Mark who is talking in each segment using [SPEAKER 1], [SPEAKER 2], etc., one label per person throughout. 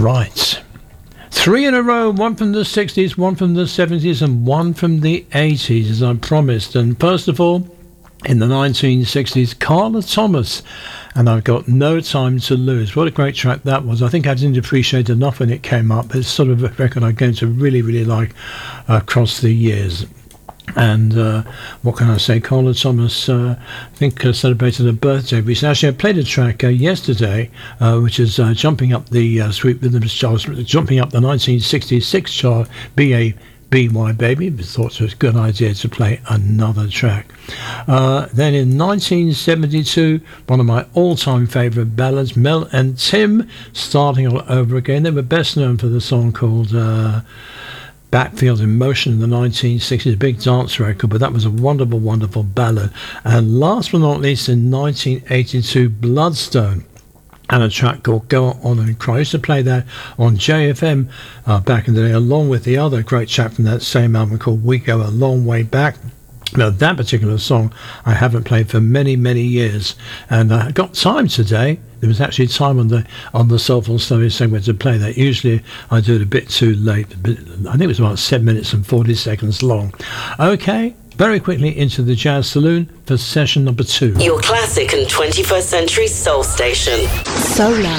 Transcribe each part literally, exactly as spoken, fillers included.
[SPEAKER 1] Right. Three in a row, one from the sixties, one from the seventies, and one from the eighties, as I promised. And first of all, in the nineteen sixties, Carla Thomas, and I've got No Time to Lose. What a great track that was. I think I didn't appreciate it enough when it came up. It's sort of a record I'm going to really, really like uh, across the years. And uh, what can I say? Carla Thomas, uh, I think, uh, celebrated her birthday recently. Actually, I played a track uh, yesterday, uh, which is uh, jumping up the uh, Sweet Rhythms chart, jumping up the nineteen sixty-six chart, B A B Y Baby. But thought it was a good idea to play another track. Uh, then in nineteen seventy-two, one of my all-time favourite ballads, Mel and Tim, starting all over again. They were best known for the song called Uh, Backfield in Motion in the nineteen sixties, a big dance record, but that was a wonderful, wonderful ballad. And last but not least, in nineteen eighty-two, Bloodstone, and a track called Go On and Cry. I used to play that on J F M uh, back in the day, along with the other great track from that same album called We Go a Long Way Back. Now, that particular song I haven't played for many, many years, and I got time today. There was actually time on the on the Soulful Stories segment to play that. Usually I do it a bit too late. But I think it was about seven minutes and forty seconds long. Okay, very quickly into the Jazz Saloon for session number two.
[SPEAKER 2] Your classic and twenty-first century soul station. Solar.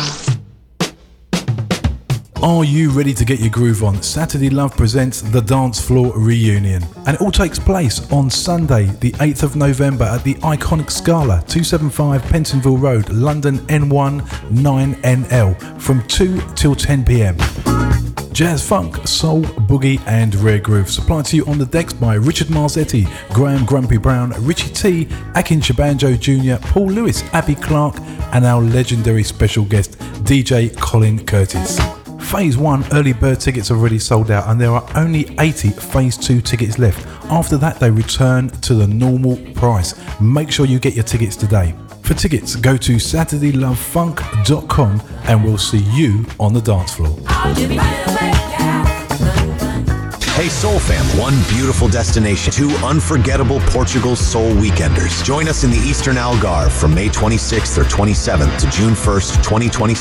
[SPEAKER 3] Are you ready to get your groove on? Saturday Love presents the Dance Floor Reunion, and it all takes place on Sunday the eighth of November at the iconic Scala, two seventy-five Pentonville Road, London N one nine N L, from two till ten p.m. Jazz, funk, soul, boogie and rare groove supplied to you on the decks by Richard Marzetti, Graham Grumpy Brown, Richie T, Akin Shabanjo Junior, Paul Lewis, Abby Clark and our legendary special guest D J Colin Curtis. Phase one early bird tickets are already sold out and there are only eighty Phase two tickets left. After that they return to the normal price. Make sure you get your tickets today. For tickets, go to saturday love funk dot com and we'll see you on the dance floor.
[SPEAKER 4] Hey Soul Fam, one beautiful destination, two unforgettable Portugal Soul Weekenders. Join us in the Eastern Algarve from May twenty-sixth or twenty-seventh to June first, twenty twenty-six.